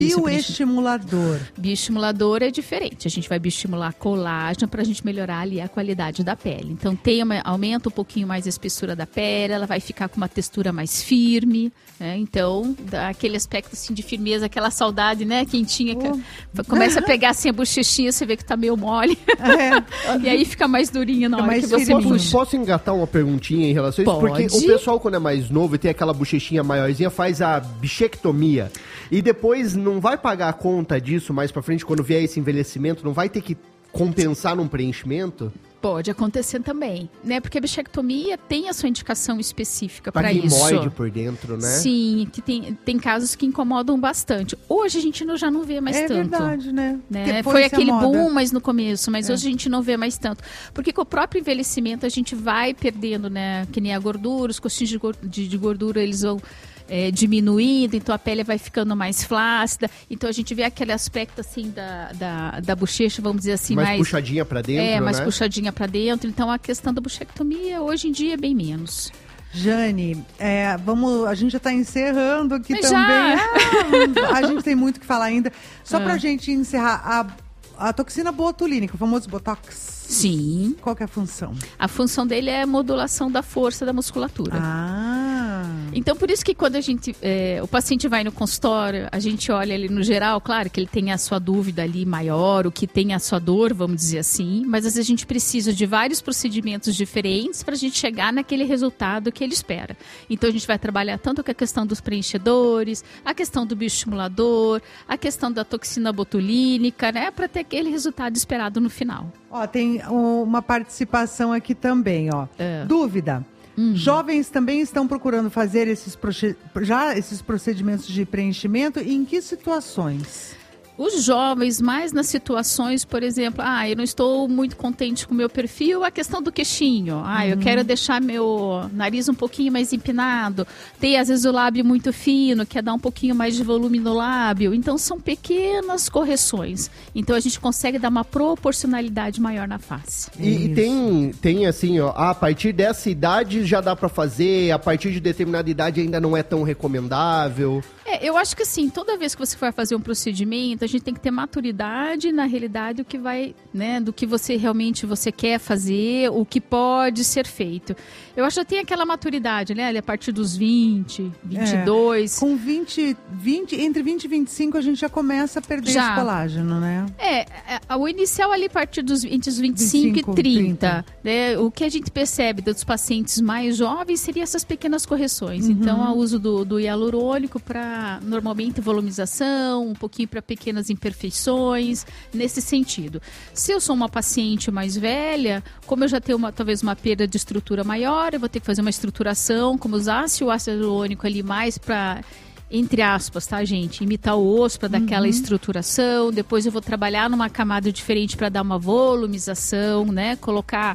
Bioestimulador. Bioestimulador é diferente. A gente vai bioestimular colágeno para a gente melhorar ali a qualidade da pele. Então aumenta um pouquinho mais a espessura da pele, ela vai ficar com uma textura mais firme, né? Então dá aquele aspecto assim de firmeza, aquela saudade, né, quentinha, começa a pegar assim a bochechinha, você vê que tá meio mole. E aí fica mais durinha na hora que você puxa. Posso engatar uma perguntinha em relação a isso? Porque o pessoal, quando é mais novo e tem aquela bochechinha maiorzinha, faz a bichectomia. E depois não vai pagar a conta disso mais pra frente, quando vier esse envelhecimento, não vai ter que compensar num preenchimento? Pode acontecer também, né? Porque a bichectomia tem a sua indicação específica para isso. Quimoide por dentro, né? Sim, que tem casos que incomodam bastante. Hoje a gente já não vê mais tanto. É verdade, né? Foi aquele boom, mas no começo, mas hoje a gente não vê mais tanto. Porque com o próprio envelhecimento a gente vai perdendo, né? Que nem a gordura, os coxinhos de gordura, eles vão diminuindo, então a pele vai ficando mais flácida, então a gente vê aquele aspecto assim da bochecha, vamos dizer assim, mais puxadinha para dentro, mais puxadinha para dentro, então a questão da bochectomia hoje em dia é bem menos. Jane, a gente já está encerrando aqui também. A gente tem muito o que falar ainda. Só para a gente encerrar, a toxina botulínica, o famoso Botox. Sim. Qual que é a função? A função dele é a modulação da força da musculatura. Então, por isso que quando o paciente vai no consultório, a gente olha ali no geral, claro que ele tem a sua dúvida ali maior, o que tem a sua dor, vamos dizer assim, mas às vezes a gente precisa de vários procedimentos diferentes para a gente chegar naquele resultado que ele espera. Então, a gente vai trabalhar tanto com a questão dos preenchedores, a questão do bioestimulador, a questão da toxina botulínica, né, para ter aquele resultado esperado no final. Tem uma participação aqui também, Dúvida. Jovens também estão procurando fazer esses procedimentos de preenchimento e em que situações? Os jovens, mais nas situações, por exemplo, eu não estou muito contente com o meu perfil, a questão do queixinho. Eu quero deixar meu nariz um pouquinho mais empinado. Tem, às vezes, o lábio muito fino, quer dar um pouquinho mais de volume no lábio. Então, são pequenas correções. Então, a gente consegue dar uma proporcionalidade maior na face. E tem assim, a partir dessa idade já dá para fazer, a partir de determinada idade ainda não é tão recomendável. Eu acho que assim, toda vez que você for fazer um procedimento, a gente tem que ter maturidade na realidade do que você realmente quer fazer, o que pode ser feito. Eu acho que já tem aquela maturidade, né? A partir dos 20, 22. Com 20, entre 20 e 25 a gente já começa a perder esse colágeno, né? O inicial ali a partir entre os 25 e 30. Né? O que a gente percebe dos pacientes mais jovens seria essas pequenas correções. Então, o uso do hialurônico para normalmente volumização, um pouquinho para pequenas imperfeições, nesse sentido. Se eu sou uma paciente mais velha, como eu já tenho talvez uma perda de estrutura maior, eu vou ter que fazer uma estruturação, como usasse o ácido hialurônico ali mais para, entre aspas, tá, gente? Imitar o osso para dar aquela estruturação. Depois eu vou trabalhar numa camada diferente para dar uma volumização, né? Colocar,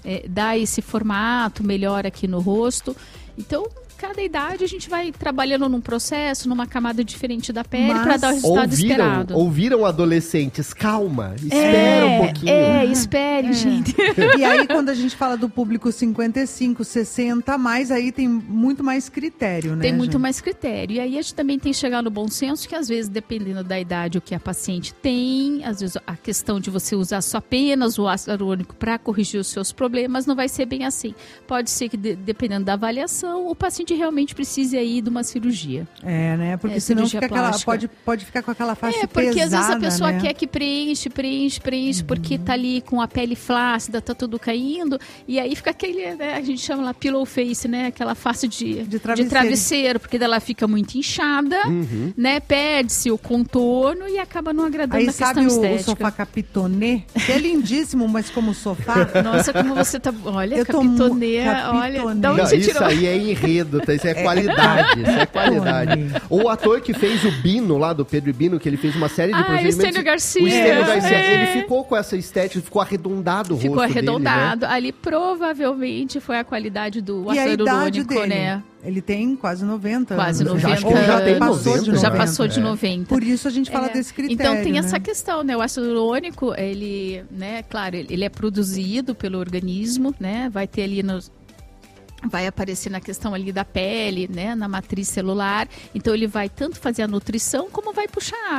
dar esse formato melhor aqui no rosto. Então, cada idade a gente vai trabalhando num processo, numa camada diferente da pele para dar o resultado esperado. Ouviram adolescentes? Calma, espera um pouquinho. Espere, gente. E aí quando a gente fala do público 55, 60 mais, aí tem muito mais critério, né? Tem muito mais critério. E aí a gente também tem que chegar no bom senso que às vezes, dependendo da idade o que a paciente tem, às vezes a questão de você usar só apenas o ácido hialurônico para corrigir os seus problemas não vai ser bem assim. Pode ser que dependendo da avaliação, o paciente realmente precise aí de uma cirurgia. Né? Porque senão fica pode ficar com aquela face pesada, porque às vezes a pessoa né? quer que preenche, porque tá ali com a pele flácida, tá tudo caindo, e aí fica aquele, né, a gente chama lá pillow face, né? Aquela face de travesseiro, porque ela fica muito inchada, né? Perde-se o contorno e acaba não agradando a questão estética. Aí sabe o sofá capitonê? Que é lindíssimo, mas como sofá... Nossa, como você tá... Olha, capitonê, olha... Da onde você tirou? Isso aí é enredo, isso é qualidade, isso é qualidade. O ator que fez o Bino lá, do Pedro e Bino, que ele fez uma série de procedimentos... o Estênio Garcia. O Estênio Garcia, ele ficou com essa estética, ficou arredondado o rosto dele, arredondado. Né? Ali provavelmente foi a qualidade do ácido hialurônico, né? Ele tem quase 90 quase anos. 90 Ou já tem 90, já passou de 90. Por isso a gente fala desse critério. Então tem né? essa questão, né? O ácido hialurônico, ele, né, claro, ele é produzido pelo organismo, né? Vai ter ali vai aparecer na questão ali da pele, né, na matriz celular. Então ele vai tanto fazer a nutrição como vai puxar